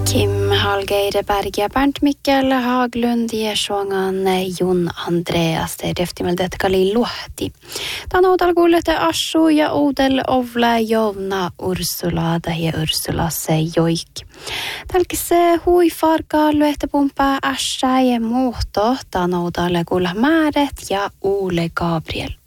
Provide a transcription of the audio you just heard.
Kim Hallgeir-Berg ja Bernt Mikkel Haglund ja Suangan Jon Andreas Deftimeldet Kali Luhti. Tanoudal kuulete Assu ja Oudel Ovla Jovna Ursula ja Ursula se joik. Tälkis hui farka lyöhtä pumpaa Asha ja muhto tanoudal kuulla määret ja Ole Gabriel.